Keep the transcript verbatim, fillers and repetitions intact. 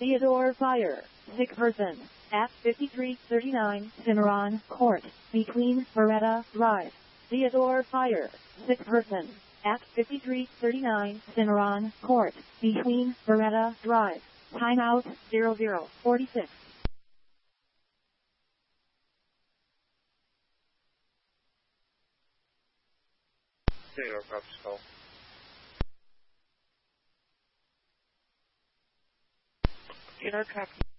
Theodore Fire, sick person, at fifty-three thirty-nine Cimarron Court, between Beretta Drive. Theodore Fire, sick person, at fifty-three thirty-nine Cimarron Court, between Beretta Drive. Timeout zero zero forty-six. Theodore Phelps call. Theodore copy.